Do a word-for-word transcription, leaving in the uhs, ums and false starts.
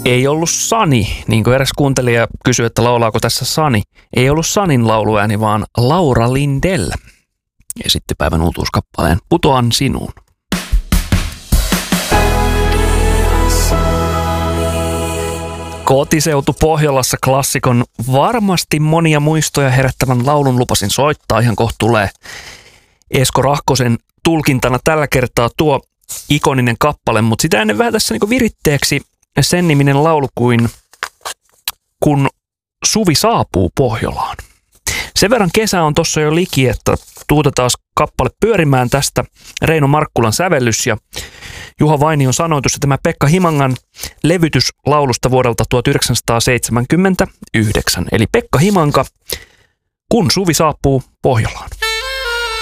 Ei ollut Sani, niin kuin eräs kuuntelija kysyi, että laulaako tässä Sani. Ei ollut Sanin lauluääni, vaan Laura Lindell esitti päivän uutuuskappaleen Putoan sinuun. Kotiseutu Pohjolassa klassikon varmasti monia muistoja herättävän laulun lupasin soittaa. Ihan kohta tulee Esko Rahkosen tulkintana tällä kertaa tuo ikoninen kappale, mutta sitä ennen vähän tässä niin viritteeksi sen niminen laulu kuin Kun suvi saapuu Pohjolaan. Sen verran kesä on tuossa jo liki, että tuutetaan kappale pyörimään tästä. Reino Markkulan sävellys ja Juha Vainion sanoitus ja tämä Pekka Himangan levytys laulusta vuodelta tuhatyhdeksänsataaseitsemänkymmentäyhdeksän. Eli Pekka Himanka, Kun suvi saapuu Pohjolaan.